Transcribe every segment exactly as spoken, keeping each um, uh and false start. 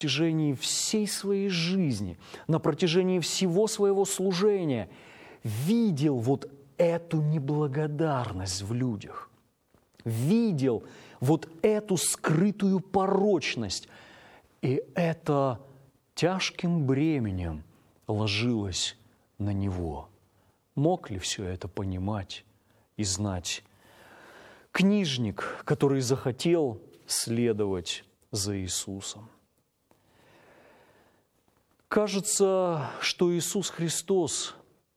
протяжении всей своей жизни, на протяжении всего своего служения видел вот эту неблагодарность в людях, видел вот эту скрытую порочность, и это тяжким бременем ложилось на него. Мог ли все это понимать и знать книжник, который захотел следовать за Иисусом? Кажется, что Иисус Христос,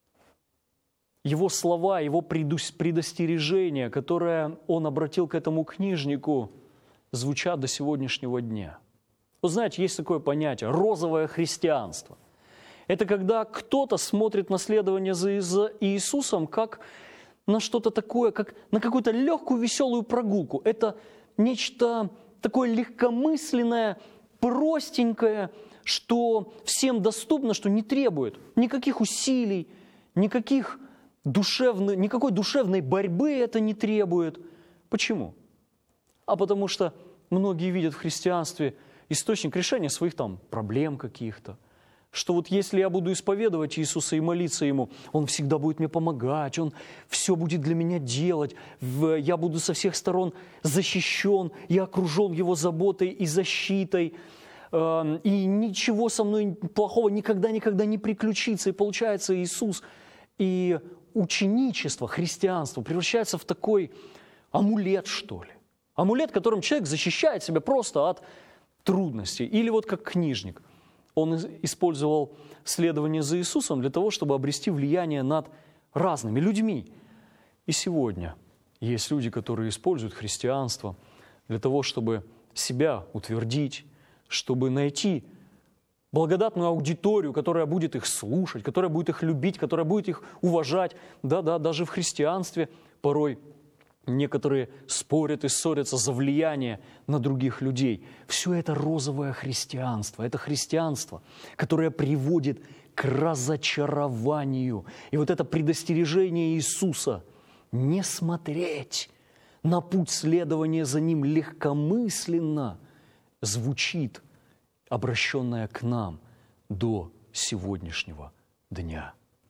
Его слова, Его предостережения, которые Он обратил к этому книжнику, звучат до сегодняшнего дня. Вы знаете, есть такое понятие – розовое христианство. Это когда кто-то смотрит на следование за Иисусом как на что-то такое, как на какую-то легкую, веселую прогулку. Это нечто такое легкомысленное, простенькое, что всем доступно, что не требует никаких усилий, никаких душевной, никакой душевной борьбы это не требует. Почему? А потому что многие видят в христианстве источник решения своих там проблем каких-то. Что вот если я буду исповедовать Иисуса и молиться Ему, Он всегда будет мне помогать, Он все будет для меня делать, я буду со всех сторон защищен, я окружен Его заботой и защитой, и ничего со мной плохого никогда-никогда не приключится. И получается, Иисус и ученичество, христианство превращается в такой амулет, что ли. Амулет, которым человек защищает себя просто от трудностей. Или вот как книжник. Он использовал следование за Иисусом для того, чтобы обрести влияние над разными людьми. И сегодня есть люди, которые используют христианство для того, чтобы себя утвердить, чтобы найти благодатную аудиторию, которая будет их слушать, которая будет их любить, которая будет их уважать. Да-да, даже в христианстве порой некоторые спорят и ссорятся за влияние на других людей. Все это розовое христианство. Это христианство, которое приводит к разочарованию. И вот это предостережение Иисуса не смотреть на путь следования за Ним легкомысленно звучит, обращенное к нам до сегодняшнего дня.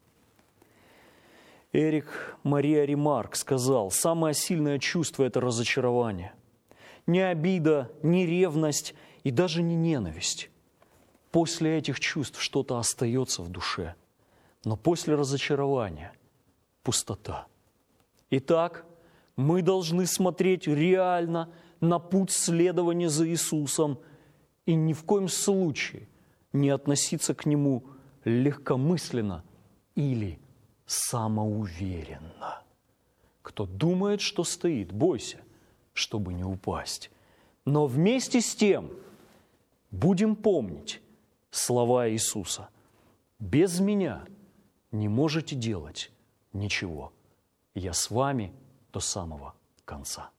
Эрик Мария Ремарк сказал, самое сильное чувство – это разочарование. Не обида, не ревность и даже не ненависть. После этих чувств что-то остается в душе, но после разочарования – пустота. Итак, мы должны смотреть реально на путь следования за Иисусом и ни в коем случае не относиться к Нему легкомысленно или самоуверенно. Кто думает, что стоит, бойся, чтобы не упасть. Но вместе с тем будем помнить слова Иисуса. Без Меня не можете делать ничего. Я с вами до самого конца.